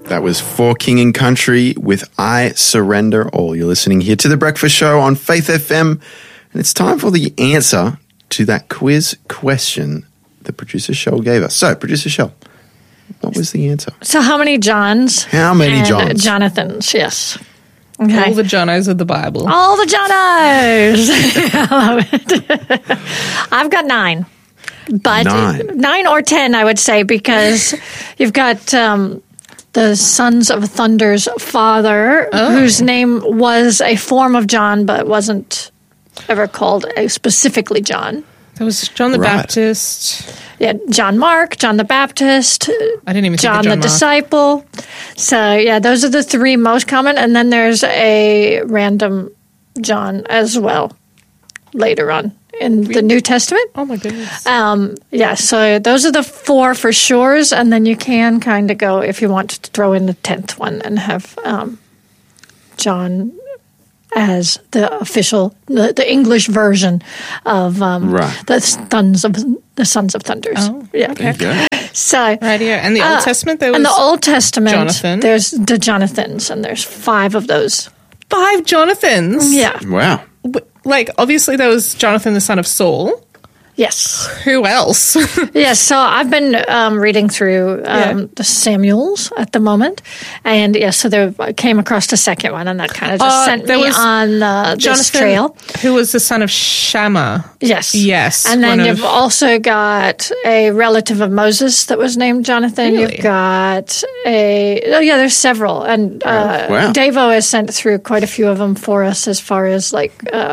That was For King and Country with I Surrender All. You're listening here to The Breakfast Show on Faith FM, and it's time for the answer to that quiz question that Producer Shell gave us. So, Producer Shell, what was the answer? So how many Johns? How many Johns? Jonathans, yes. Okay. All the Jonos of the Bible. All the Jonos. I love it. I've got 9. But 9 or 10, I would say, because you've got the Sons of Thunder's father, whose name was a form of John, but wasn't ever called specifically John. There was John the Baptist. Yeah, John Mark, John the Baptist. I didn't even John think of the Disciple. So, yeah, those are the 3 most common. And then there's a random John as well later on in the New Testament. Oh, my goodness. Yeah, so those are the 4 for sures. And then you can kind of go, if you want to throw in the 10th one and have John as the official, the English version of the Sons of Thunders. Oh, yeah. Okay. So, right here. And the Old Testament, there was in the Old Testament, Jonathan. There's the Jonathans, and there's 5 of those. 5 Jonathans? Yeah. Wow. Like, obviously there was Jonathan, the son of Saul. Yes. Who else? Yes, so I've been reading through the Samuels at the moment. And, so there came across the second one, and that kind of just sent me on this trail. Who was the son of Shammah. Yes. Yes. And then you've also got a relative of Moses that was named Jonathan. Really? You've got there's several. And Davo has sent through quite a few of them for us as far as like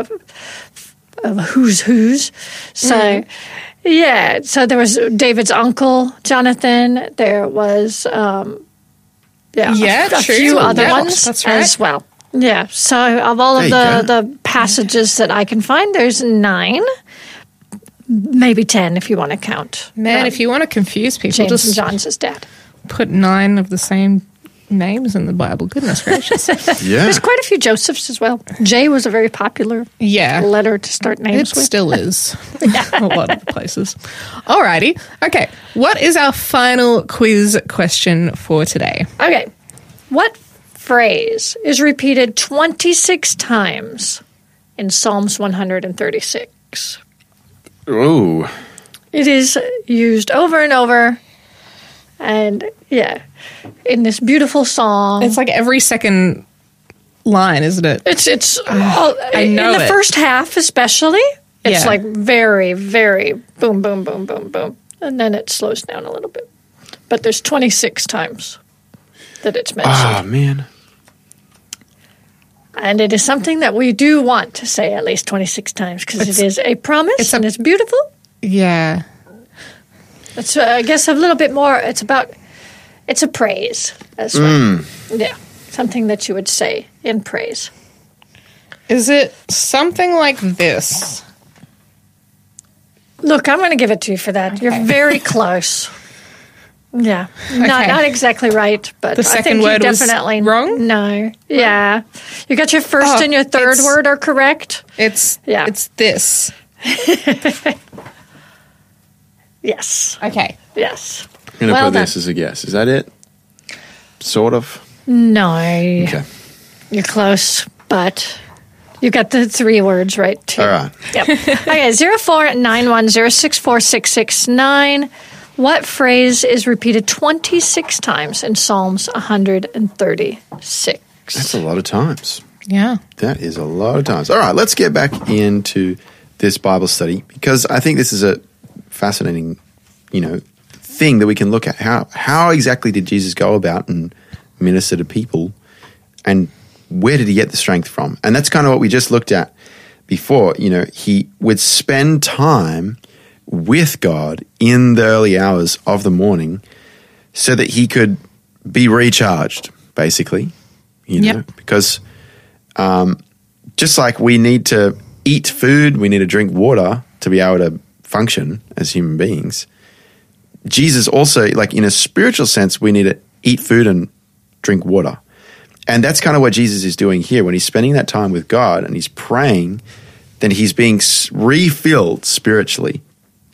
who's. So, so there was David's uncle, Jonathan. There was, a few other ones that's right. as well. Yeah, so of all of the passages that I can find, there's 9, maybe 10 if you want to count. Man, if you want to confuse people, James just and John's dad. Put 9 of the same names in the Bible. Goodness gracious. Yeah. There's quite a few Josephs as well. J was a very popular letter to start names with. with. It still is. A lot of places. Alrighty. Okay. What is our final quiz question for today? Okay. What phrase is repeated 26 times in Psalms 136? Ooh. It is used over and over. And, in this beautiful song. It's like every second line, isn't it? I know in the first half especially, it's like very, very boom, boom, boom, boom, boom. And then it slows down a little bit. But there's 26 times that it's mentioned. Oh, man. And it is something that we do want to say at least 26 times because it is a promise and it's beautiful. Yeah. It's, I guess, a little bit more, it's a praise as well. Yeah, something that you would say in praise. Is it something like this? Look, I'm going to give it to you for that. Okay. You're very close. Yeah, not exactly right, but the second I think word you definitely was wrong. No, yeah, you got your first and your third word are correct. It's this. Yes. Okay. Yes. I'm going to put this as a guess. Is that it? Sort of? No. Okay. You're close, but you got the 3 words right, too. All right. Yep. Okay, 0491064669. What phrase is repeated 26 times in Psalms 136? That's a lot of times. Yeah. That is a lot of times. All right, let's get back into this Bible study because I think this is a fascinating, thing that we can look at. How exactly did Jesus go about and minister to people, and where did he get the strength from? And that's kind of what we just looked at before. He would spend time with God in the early hours of the morning so that he could be recharged, basically, because just like we need to eat food, we need to drink water to be able to function as human beings. Jesus also, like in a spiritual sense, we need to eat food and drink water. And that's kind of what Jesus is doing here. When he's spending that time with God and he's praying, then he's being refilled spiritually.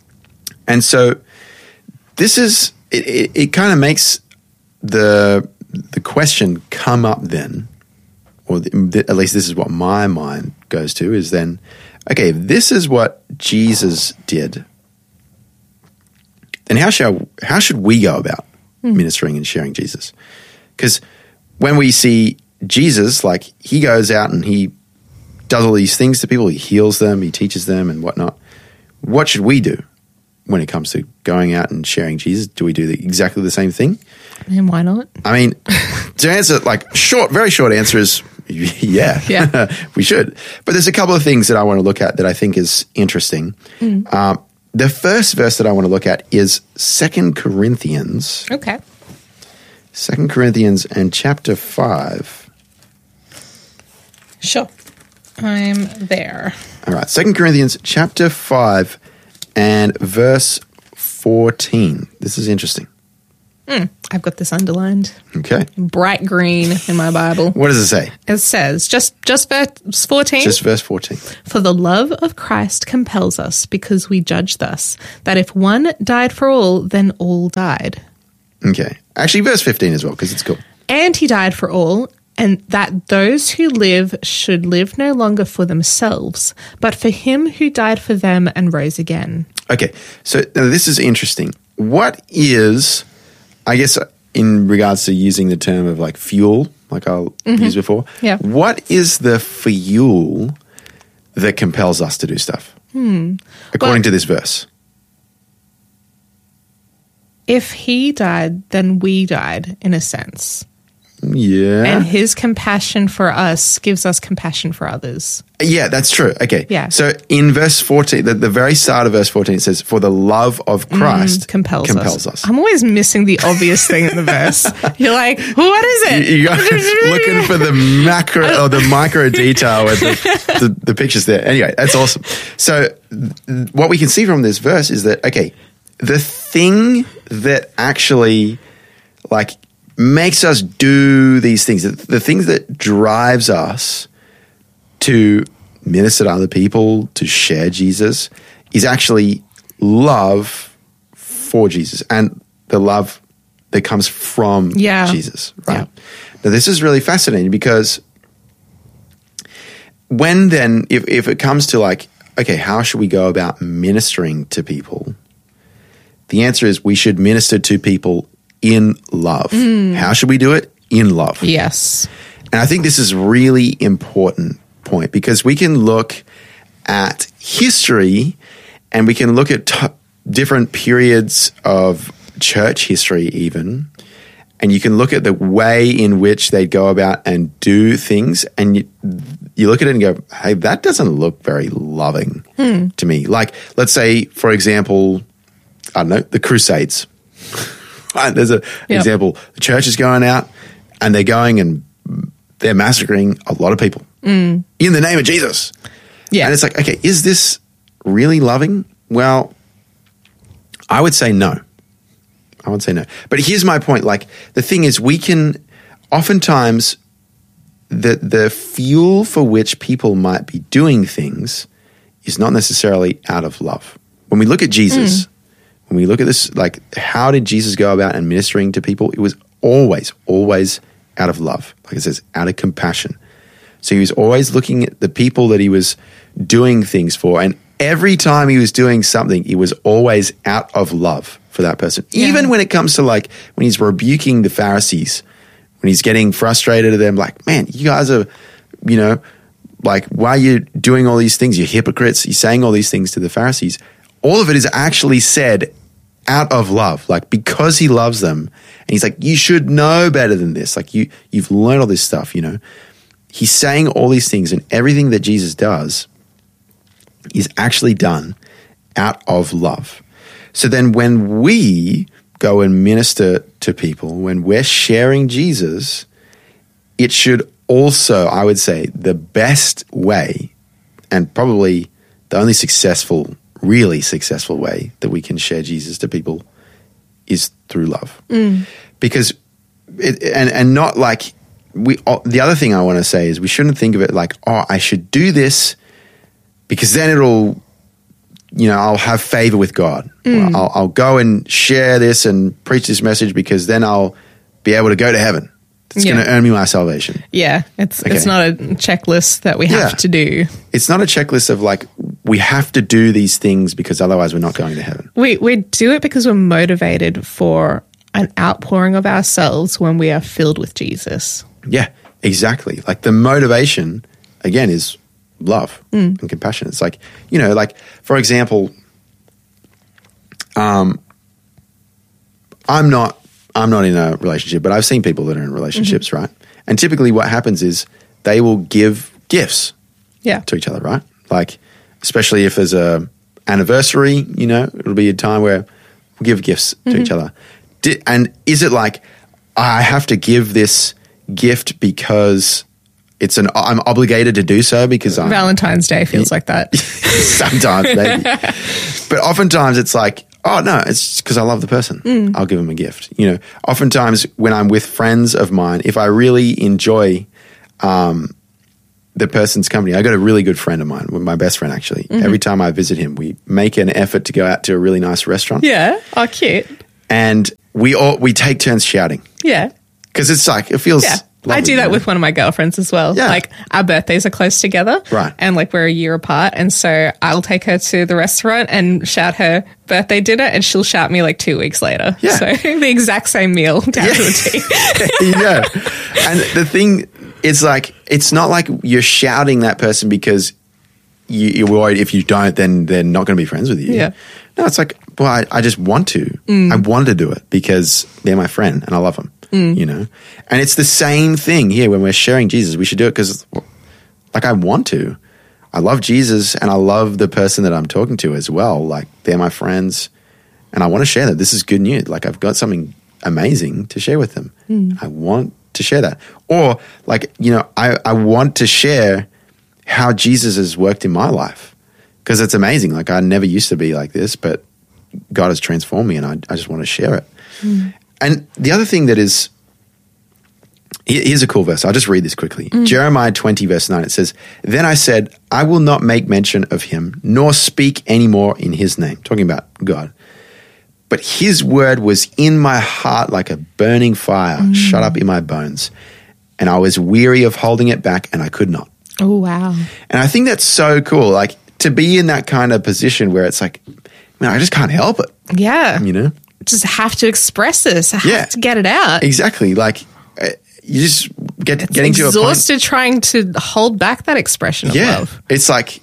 And so this is, it kind of makes the the question come up then, or at least this is what my mind goes to, is then, okay, if this is what Jesus did, then how should we go about ministering and sharing Jesus? Because when we see Jesus, like, he goes out and he does all these things to people, he heals them, he teaches them and whatnot. What should we do when it comes to going out and sharing Jesus? Do we do exactly the same thing? And why not? I mean, to answer, like, very short answer is yeah. We should. But there's a couple of things that I want to look at that I think is interesting. The first verse that I want to look at is 2 Corinthians. Okay. 2 Corinthians and chapter 5. Sure. I'm there. All right. 2 Corinthians chapter 5 and verse 14. This is interesting. I've got this underlined. Okay. Bright green in my Bible. What does it say? It says, just verse 14. Just verse 14. For the love of Christ compels us, because we judge thus, that if one died for all, then all died. Okay. Actually, verse 15 as well, because it's cool. And he died for all, and that those who live should live no longer for themselves, but for him who died for them and rose again. Okay. So now this is interesting. What is, I guess, in regards to using the term of like fuel, like I'll used before, what is the fuel that compels us to do stuff? According to this verse. If he died, then we died, in a sense. Yeah. And his compassion for us gives us compassion for others. Yeah, that's true. Okay. Yeah. So in verse 14, the very start of verse 14, it says, for the love of Christ compels us. I'm always missing the obvious thing in the verse. You're like, what is it? You're looking for the macro or the micro detail with the pictures there. Anyway, that's awesome. So what we can see from this verse is that, okay, the thing that actually like makes us do these things, the things that drives us to minister to other people, to share Jesus, is actually love for Jesus and the love that comes from Jesus, right? Yeah. Now, this is really fascinating because when then, if it comes to like, okay, how should we go about ministering to people? The answer is we should minister to people in love. How should we do it? In love. Yes. And I think this is a really important point because we can look at history and we can look at different periods of church history even, and you can look at the way in which they go about and do things, and you look at it and go, hey, that doesn't look very loving to me. Like, let's say, for example, I don't know, the Crusades. There's an example. The church is going out and they're going and they're massacring a lot of people in the name of Jesus. Yeah. And it's like, okay, is this really loving? Well, I would say no. But here's my point. Like, the thing is, we can oftentimes, the fuel for which people might be doing things is not necessarily out of love. When we look at Jesus, when we look at this, like, how did Jesus go about and ministering to people? It was always out of love. Like it says, out of compassion. So he was always looking at the people that he was doing things for. And every time he was doing something, it was always out of love for that person. Yeah. Even when it comes to like, when he's rebuking the Pharisees, when he's getting frustrated at them, like, man, you guys are, you know, like, why are you doing all these things? You're hypocrites. He's saying all these things to the Pharisees. All of it is actually said out of love, like because he loves them. And he's like, you should know better than this. Like you've learned all this stuff, you know. He's saying all these things, and everything that Jesus does is actually done out of love. So then when we go and minister to people, when we're sharing Jesus, it should also, I would say, the best way and probably the only really successful way that we can share Jesus to people is through love. Because and not like the other thing I want to say is we shouldn't think of it like, oh, I should do this because then it'll, you know, I'll have favor with God. Or I'll go and share this and preach this message because then I'll be able to go to heaven. that's going to earn me my salvation. Yeah, it's not a checklist that we have to do. It's not a checklist of like, we have to do these things because otherwise we're not going to heaven. We do it because we're motivated for an outpouring of ourselves when we are filled with Jesus. Yeah, exactly. Like the motivation, again, is love and compassion. It's like, like, for example, I'm not in a relationship, but I've seen people that are in relationships, right? And typically what happens is they will give gifts to each other, right? Like, especially if there's a anniversary, it'll be a time where we'll give gifts to each other. And is it like, I have to give this gift because I'm obligated to do so because Valentine's Day feels like that. Sometimes, maybe. But oftentimes it's like, oh, no, it's because I love the person. I'll give them a gift. Oftentimes when I'm with friends of mine, if I really enjoy the person's company, I got a really good friend of mine, my best friend actually. Every time I visit him, we make an effort to go out to a really nice restaurant. Yeah. Oh, cute. And we take turns shouting. Yeah. Because it's like, it feels lovely. I do that with one of my girlfriends as well. Yeah. Like our birthdays are close together. Right. And like we're a year apart. And so I'll take her to the restaurant and shout her birthday dinner and she'll shout me like 2 weeks later. Yeah. So the exact same meal down to the T. Yeah. And the thing, it's like, it's not like you're shouting that person because you're worried if you don't, then they're not going to be friends with you. Yeah. No, it's like, well, I just want to. I want to do it because they're my friend and I love them. And it's the same thing here when we're sharing Jesus. We should do it because, like, I want to. I love Jesus and I love the person that I'm talking to as well. Like, they're my friends and I want to share that. This is good news. Like, I've got something amazing to share with them. I want to share that. Or, like, I want to share how Jesus has worked in my life because it's amazing. Like, I never used to be like this, but God has transformed me and I just want to share it. And the other thing that is, here's a cool verse. I'll just read this quickly. Jeremiah 20 verse 9, it says, "Then I said, I will not make mention of him, nor speak any more in his name." Talking about God. "But his word was in my heart like a burning fire, shut up in my bones. And I was weary of holding it back and I could not." Oh, wow. And I think that's so cool. Like, to be in that kind of position where it's like, man, I just can't help it. Yeah. just have to express this. I have to get it out. Exactly. Like you just getting to a point. Exhausted trying to hold back that expression of love. It's like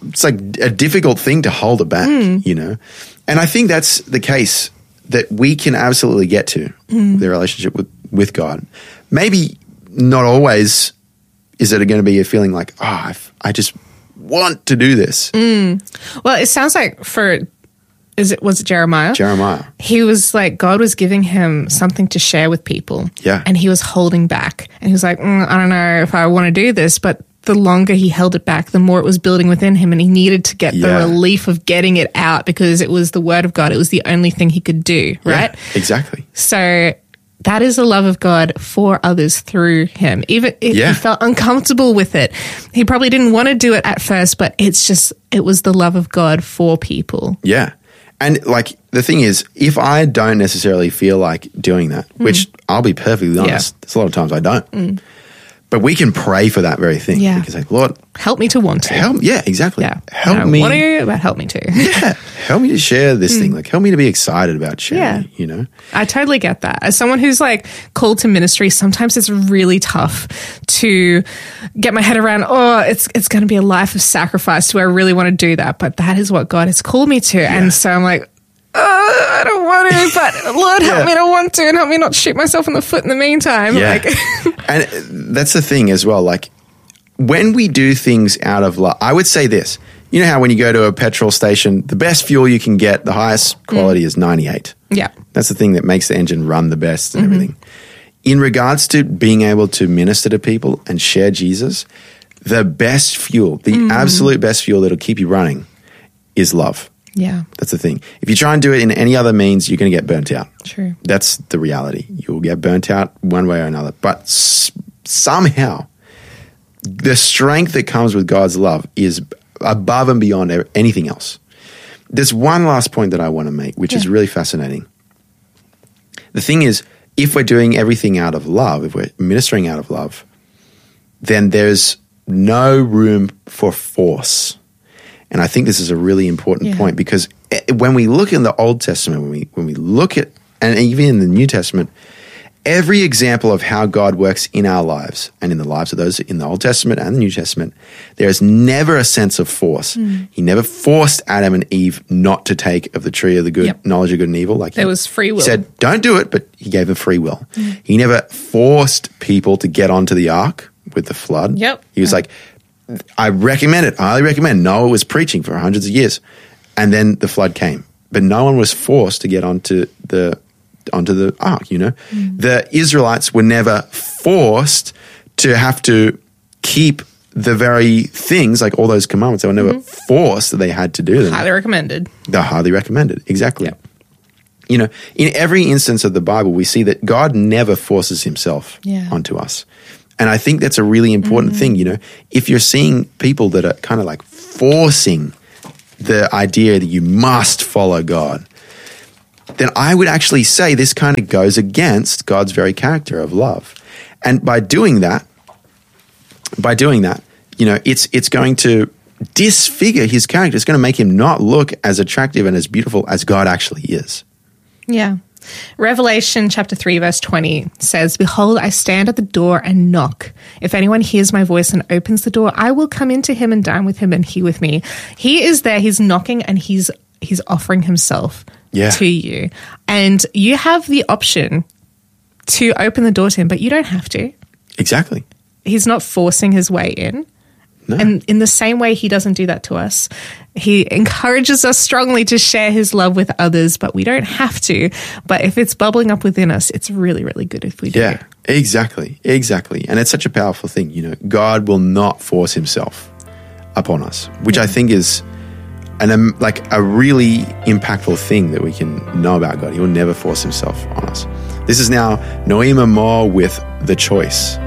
a difficult thing to hold it back, you know? And I think that's the case that we can absolutely get to the relationship with God. Maybe not always is it going to be a feeling like, I just want to do this. Well, it sounds like was it Jeremiah? Jeremiah. He was like, God was giving him something to share with people. Yeah. And he was holding back. And he was like, I don't know if I want to do this. But the longer he held it back, the more it was building within him. And he needed to get the relief of getting it out because it was the word of God. It was the only thing he could do, right? Yeah, exactly. So that is the love of God for others through him. Even if he felt uncomfortable with it, he probably didn't want to do it at first, but it was the love of God for people. Yeah. And like the thing is, if I don't necessarily feel like doing that, which I'll be perfectly honest, there's a lot of times I don't. But we can pray for that very thing. Yeah. We can say, Lord, help me to want to. Exactly. Yeah. Help me. Want to, but help me to. Yeah. Help me to share this thing. Like, help me to be excited about sharing, you know? I totally get that. As someone who's like called to ministry, sometimes it's really tough to get my head around, it's going to be a life of sacrifice. Do I really want to do that? But that is what God has called me to. Yeah. And so I'm like, I don't want to, but Lord, help me to want to and help me not shoot myself in the foot in the meantime. Yeah. And that's the thing as well. Like when we do things out of love, I would say this, you know how when you go to a petrol station, the best fuel you can get, the highest quality is 98. Yeah. That's the thing that makes the engine run the best and everything. In regards to being able to minister to people and share Jesus, the best fuel, the absolute best fuel that'll keep you running is love. Yeah. That's the thing. If you try and do it in any other means, you're going to get burnt out. True. That's the reality. You'll get burnt out one way or another. But somehow, the strength that comes with God's love is above and beyond anything else. There's one last point that I want to make, which is really fascinating. The thing is, if we're doing everything out of love, if we're ministering out of love, then there's no room for force. And I think this is a really important point, because when we look in the Old Testament, when we look at, and even in the New Testament, every example of how God works in our lives and in the lives of those in the Old Testament and the New Testament, there is never a sense of force. He never forced Adam and Eve not to take of the tree of the good knowledge of good and evil. Like there was free will. He said, don't do it, but he gave them free will. He never forced people to get onto the ark with the flood. He was like, I recommend it, highly recommend. Noah was preaching for hundreds of years, and then the flood came. But no one was forced to get onto the ark, you know. The Israelites were never forced to have to keep the very things, like all those commandments. They were never forced that they had to do them. Highly recommended. They're highly recommended, exactly. You know, in every instance of the Bible, we see that God never forces himself onto us. And I think that's a really important thing, you know. If you're seeing people that are kind of like forcing the idea that you must follow God, then I would actually say this kind of goes against God's very character of love. And by doing that, you know, it's going to disfigure his character. It's going to make him not look as attractive and as beautiful as God actually is. Yeah. Revelation chapter 3 verse 20 says, "Behold, I stand at the door and knock. If anyone hears my voice and opens the door, I will come into him and dine with him and he with me." He is there, he's knocking, and he's offering himself to you. And you have the option to open the door to him, but you don't have to. Exactly. He's not forcing his way in. No. And in the same way, he doesn't do that to us. He encourages us strongly to share his love with others, but we don't have to. But if it's bubbling up within us, it's really, really good if we do. Yeah, exactly. And it's such a powerful thing. You know, God will not force himself upon us, which I think is like a really impactful thing that we can know about God. He will never force himself on us. This is now Noema Moore with The Choice.